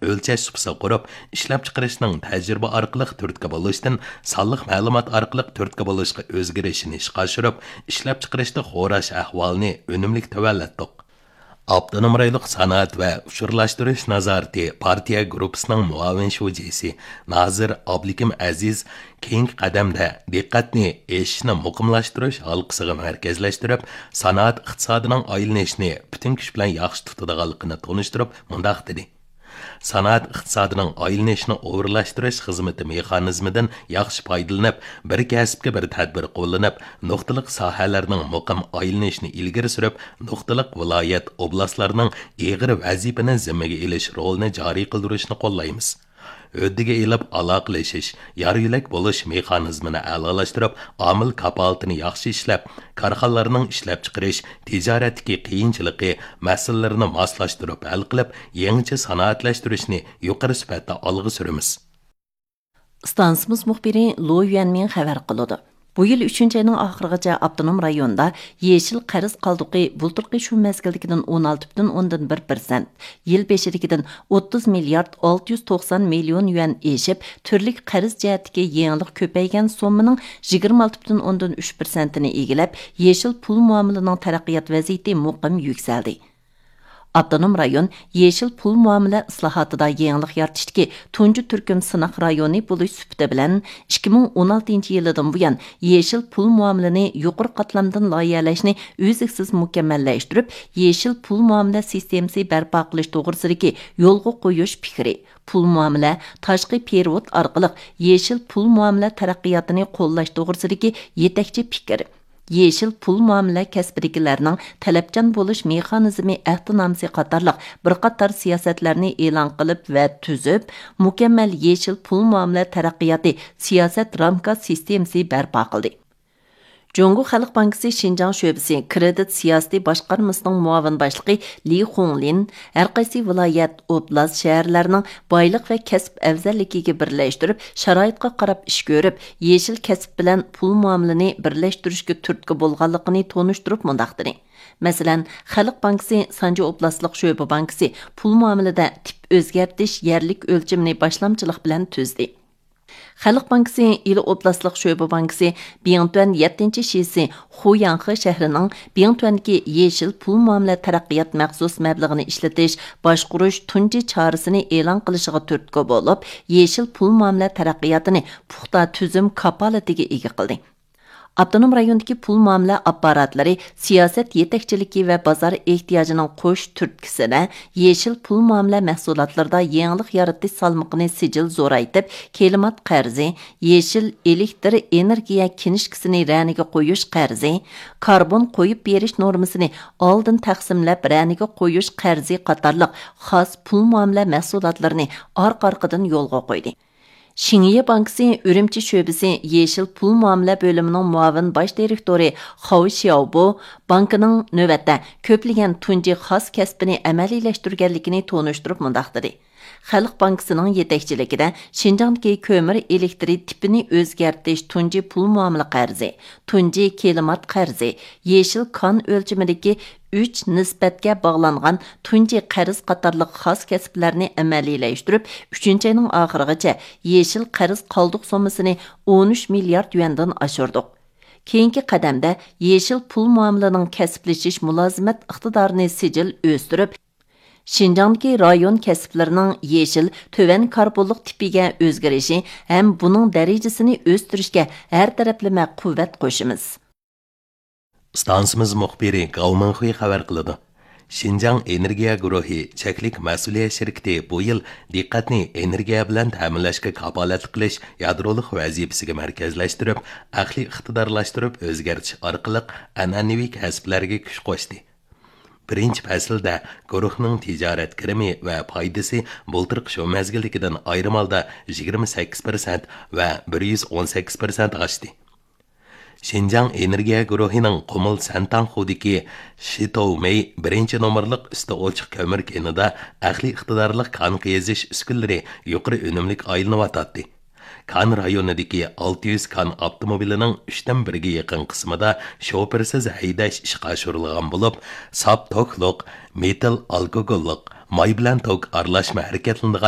o'lchash supisi qurib, ishlab chiqarishning tajriba orqali turtki bo'lishdan sonliq ma'lumot orqali turtki bo'lishga o'zgarishini ishga oshirib, ishlab chiqarishda xo'rash ahvolini unumli tuvallatdik. Abdunum rayliq sanoat va ushurlashtirish nazorati partiya gruppasining muavin shujisi Nazir Oblikim Aziz keyingi qadamda diqqatni eshishni muqimlashtirish halqasiga markazlashtirib, sanoat iqtisodining aylanishini butun kuch bilan yaxshi tutadiganligini tunishtirib, mundaq dedi. Sanoat iqtisodining aylanishini o'g'irlashtirish xizmati mexanizmidan yaxshi foydalanib, bir kasbga bir tadbir qo'llanib, nuqtaliq sohalarning muqim aylanishini ilgari surib, nuqtaliq viloyat oblastlarning eg'ir vazifani zimmaga ilish rolini joriy qildirishni qo'llaymiz. Öddiga elib aloqalashish, yariyulak bo'lish mexanizmini a'lolashtirib, omil kapolatini yaxshi ishlab, korxonalarning ishlab chiqarish, tijoratdagi qiyinchiligi masalalarini moslashtirib hal qilib, yangicha sanoatlashtirishni yuqori sifatda olg'a suramiz. Stansimiz muxbiri Lo Yuanmin xabar qiladi. Bu yil 3-ayning oxirigacha avtonom rayonda yeşil qarz qaldıqı bulturqi shu mezgildikidan 16,1%, yil beshidikidan 30 milliard 690 million yuan eşib, türlük qarz jihatdagi yangilik ko'paygan sommaning 26,3%ni egilab, yeşil pul muomilining taraqqiyot vaziyati muqim yuksaldi. Abdunum rayon yeşil pul muamele ıslahatida yangilik yaratışdagi tunji turkum sınaq rayoni bo'lish sufati bilan 2016 yilidan buyon yeşil pul muamelini yuqori qatlamdan loyihalashni uzluksiz mukammallashtirib, yeşil pul muamele sistemasi barpo qilish to'g'risidagi yo'lga qo'yish fikri. Pul muamele tashqi perevod orqali yeşil pul muamele taraqqiyotini qo'llash to'g'risidagi yetakchi fikr. Yeşil pul muamele kasbidagilarning talabchan bo'lish mexanizmi ahtinamsi qatorliq bir qator siyosatlarni e'lon qilib va tuzib, mukammal yeşil pul muamele taraqqiyoti siyosat ramka sistemasi barpo qildi. Jungo Xalq Bankisi Xinjiang sho'basi kredit siyosati boshqarmasining muavin boshlig'i Li Honglin har qaysi viloyat, oblast shaharlarining boylik va kasb afzalligiga birlashtirib, sharoitga qarab ish ko'rib, yeşil kasb bilan pul muomalini birlashtirishga turtki bo'lganligini tonishtirib mundaq dedi. Masalan, Xalq Bankisi Sanji oblastlik sho'ba bankisi pul muomalida tip o'zgartish yerlik o'lchimini boshlamchilik bilan tuzdi. Xalq Bankisi ili oblastlik sho'ba bankisi Biyangtuan 7-shisi Huyanghe shahrining Biyangtuandagi yeşil pul muomala taraqqiyot maxsus mablag'ini ishlatish, boshqarish tunji chorasini e'lon qilishiga turtki bo'lib, yeşil pul muomala taraqqiyotini puxta tuzum kapolatiga ega qildi. Abdunum rayondagi pul muomala apparatlari siyosat yetakchiligi va bozor ehtiyojining qo'sh turtkisini yeşil pul muomala mahsulotlarida yangilik yaratish salmoqini sijil zo'raytib, kelimat qarzi, yeşil elektr energiya kinishkisini raniga qo'yish qarzi, karbon qo'yib berish normasini oldin taqsimlab raniga qo'yish qarzi qatorliq xos pul muomala mahsulotlarini orqa-orqadan yo'lga qo'ydi. Xingye Bankisi Ürümçi sho'basi yeşil pul muomala bo'limining muavin bosh direktori Hao Xiaobo bankining navbatda ko'plagan tunji xos kasbini amaliylashtirganligini tonishtirib mundaq dedi. Xalq Bankisining yetakchiligida Xinjiangdagi ko'mir elektri tipini o'zgartirish tunji pul muomala qarzi, tunji kelimat qarzi, yeşil kon o'lchimidagi 3 nisbatga bog'langan tunji qarz qatorliq xos kasblarni amaliylashtirib, 3-ayning oxirigacha yeşil qarz qoldiq sommasini 13 milliard yuandan oshirdik. Keyingi qadamda yeşil pul muomalaning kasblashish mulozimat iqtidorini sijil o'stirib, Xinjiangdagi rayon kasblarining yeşil töven karbonlik tipiga o'zgarishi ham buning darajasini o'stirishga har taraflama quvvat qo'shimiz. Stansimiz muxbiri Gao Menghui xabar qiladi. Xinjiang Energiya guruhi cheklik mas'uliyat shirkati bu yil diqqatni energiya bilan ta'minlashga kapolatlik qilish yadrolik vazifasiga markazlashtirib, aqliy iqtidorlashtirib o'zgartish orqali an'anaviy kasblarga kuch qo'shdi. Birinchi faslda guruhning tijorat kirimi va foydasi bultirq shu mezgildagidan ayrim holda 28% va 118% oshdi. Xinjiang Energiya guruhining Qumul Santanxudagi Shitou-Mei birinchi nomerlik usti ochiq ko'mir kenida aqliy iqtidorlik kon qiyizish uskunlari yuqori unumlik aylanayotdi. Kan rayonidagi 600 kan avtomobilining 3dan 1ga yaqin qismida shofersiz haydash ishga oshirilgan bo'lib, sap tokliq, metal alkogollik, may bilan tok aralashma harakatlanadigan